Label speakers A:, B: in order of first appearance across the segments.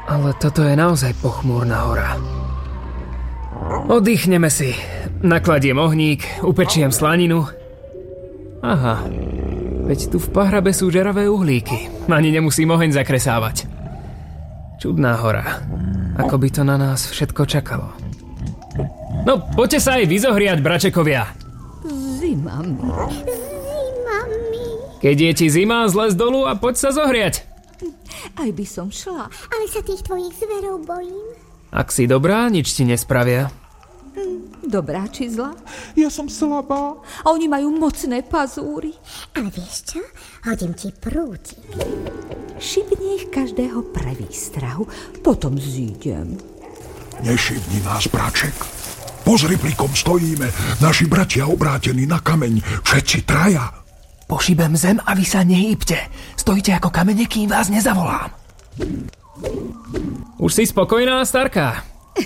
A: Ale toto je naozaj pochmúrna hora. Oddychneme si. Nakladiem ohník, upečiem slaninu. Aha, veď tu v pahrabe sú žeravé uhlíky. Ani nemusím oheň zakresávať. Čudná hora. Ako by to na nás všetko čakalo. No, poďte sa aj vyzohriať, bračekovia.
B: Zimami.
A: Keď je ti zima, zlez dolu a poď sa zohriať.
B: Aj by som šla.
C: Ale sa tých tvojich zverov bojím.
A: Ak si dobrá, nič ti nespravia.
B: Dobrá či zlá?
D: Ja som slabá.
B: A oni majú mocné pazúry.
C: Ale vieš čo? Hodím ti prútik.
B: Šibni ich každého pre výstrahu, potom zídem.
D: Nešibni nás, braček. Pozri, pri kom stojíme. Naši bratia obrátení na kameň. Všetci traja.
A: Pošibem zem a vy sa nehýbte. Stojíte ako kamene, kým vás nezavolám. Už si spokojná, starka?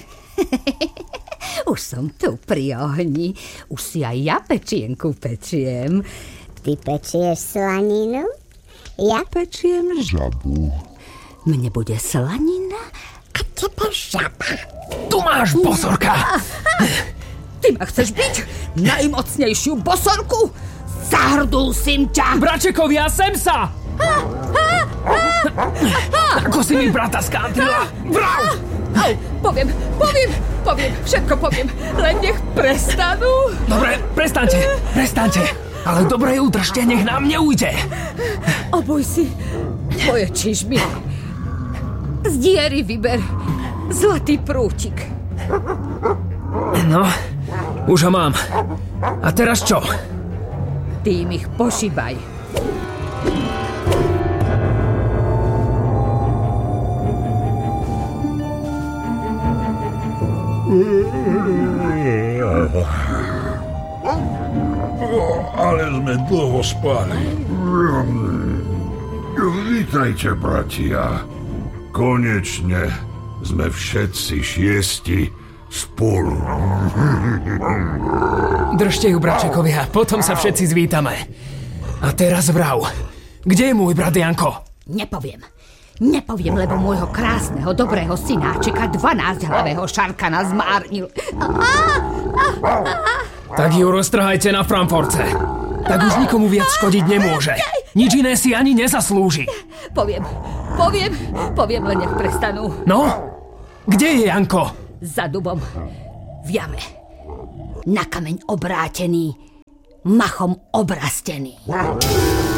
B: Už som tu pri ohni. Už si aj ja pečienku pečiem.
C: Ty pečieš slaninu? Ja
B: Pečiem
D: Žabu.
B: Mne bude slanina.
C: a tebe žaba.
A: Tu máš, bosorka!
B: Ty ma chceš byť? Najmocnejšiu bosorku? Zahrdul sim ťa!
A: Bračekovia, sem sa! Ako si mi brata skántrila? Vrav!
B: Poviem, všetko poviem. Len nech prestanú.
A: Dobre, prestaňte. Ale dobre ju držte, nech nám neujde.
B: Oboj si tvoje čižmy. Z diery vyber zlatý prútik.
A: No, už ho mám. A teraz čo?
B: Tým ich pošibaj.
E: Ale sme dlho spali. Vítajte, bratia. Konečne sme všetci 6 spolu.
A: Držte ju, bračekovia, potom sa všetci zvítame. A teraz vrav, kde je môj brat Janko?
B: Nepoviem, lebo môjho krásneho, dobrého synáčika 12-hlavého šarkana zmárnil.
A: Tak ju roztrhajte na Frankfurtce. Tak už nikomu viac škodiť nemôže. Nič iné si ani nezaslúži.
B: Poviem, len nech prestanú.
A: No? Kde je Janko?
B: Za dubom, v jame. Na kameň obrátený, machom obrastený.